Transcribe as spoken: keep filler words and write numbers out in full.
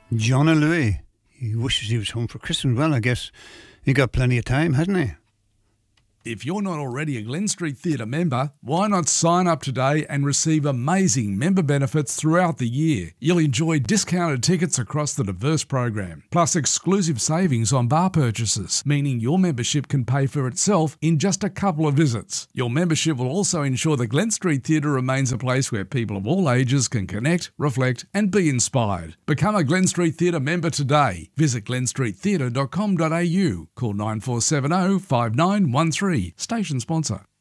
John and Louis. He wishes he was home for Christmas. Well, I guess he got plenty of time, hasn't he? If you're not already a Glen Street Theatre member, why not sign up today and receive amazing member benefits throughout the year? You'll enjoy discounted tickets across the diverse program, plus exclusive savings on bar purchases, meaning your membership can pay for itself in just a couple of visits. Your membership will also ensure the Glen Street Theatre remains a place where people of all ages can connect, reflect and be inspired. Become a Glen Street Theatre member today. Visit glen street theatre dot com dot a u. Call nine four seven zero five nine one three. Station sponsor.